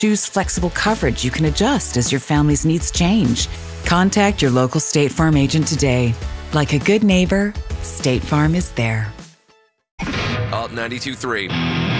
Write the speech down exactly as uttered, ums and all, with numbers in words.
Choose flexible coverage you can adjust as your family's needs change. Contact your local State Farm agent today. Like a good neighbor, State Farm is there. Alt ninety-two point three.